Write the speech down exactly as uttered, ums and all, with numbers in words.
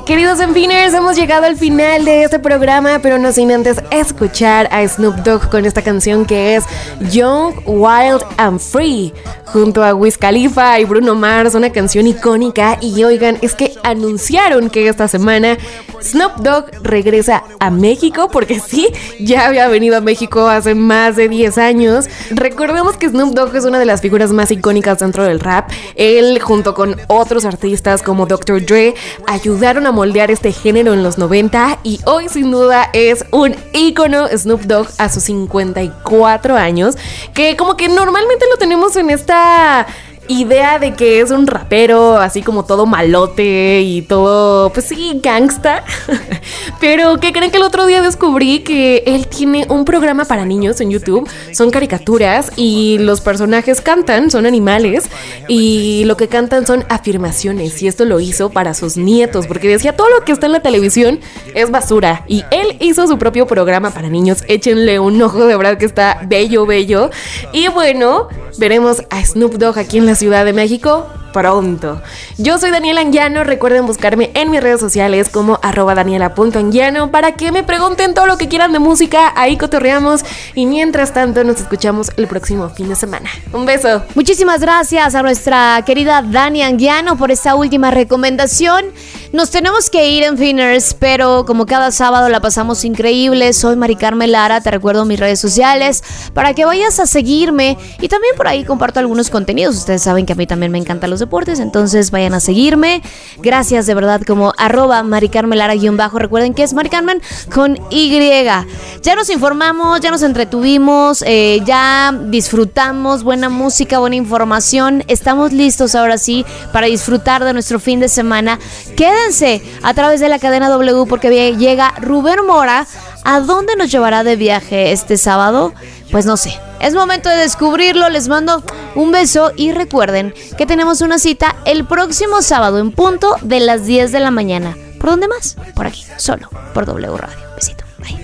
Queridos Empiners, hemos llegado al final de este programa, pero no sin antes escuchar a Snoop Dogg con esta canción que es Young, Wild and Free, junto a Wiz Khalifa y Bruno Mars, una canción icónica. Y oigan, es que anunciaron que esta semana Snoop Dogg regresa a México, porque sí, ya había venido a México hace más de diez años. Recordemos que Snoop Dogg es una de las figuras más icónicas dentro del rap. Él, junto con otros artistas como doctor Dre, ayudaron a moldear este género en los noventa, y hoy sin duda es un ícono Snoop Dogg a sus cincuenta y cuatro años, que como que normalmente lo tenemos en esta idea de que es un rapero así como todo malote y todo, pues sí, gangsta. Pero ¿qué creen? Que el otro día descubrí que él tiene un programa para niños en YouTube. Son caricaturas y los personajes cantan, son animales, y lo que cantan son afirmaciones, y esto lo hizo para sus nietos, porque decía todo lo que está en la televisión es basura, y él hizo su propio programa para niños. Échenle un ojo, de verdad que está bello, bello. Y bueno, veremos a Snoop Dogg aquí en la Ciudad de México pronto. Yo soy Daniela Anguiano, recuerden buscarme en mis redes sociales como arroba daniela punto anguiano para que me pregunten todo lo que quieran de música, ahí cotorreamos, y mientras tanto nos escuchamos el próximo fin de semana. Un beso. Muchísimas gracias a nuestra querida Dani Anguiano por esta última recomendación. Nos tenemos que ir, en Finners, pero como cada sábado la pasamos increíble. Soy Mari Carmen Lara, te recuerdo mis redes sociales para que vayas a seguirme, y también por ahí comparto algunos contenidos. Ustedes saben que a mí también me encantan los deportes, entonces vayan a seguirme. Gracias de verdad, como arroba Mari Carmen Lara guión bajo. Recuerden que es Mari Carmen con Y. Ya nos informamos, ya nos entretuvimos, eh, ya disfrutamos buena música, buena información. Estamos listos ahora sí para disfrutar de nuestro fin de semana. Quédense a través de la cadena W, porque llega Rubén Mora. ¿A dónde nos llevará de viaje este sábado? Pues no sé, es momento de descubrirlo. Les mando un beso y recuerden que tenemos una cita el próximo sábado en punto de las diez de la mañana. ¿Por dónde más? Por aquí, solo por W Radio. Besito.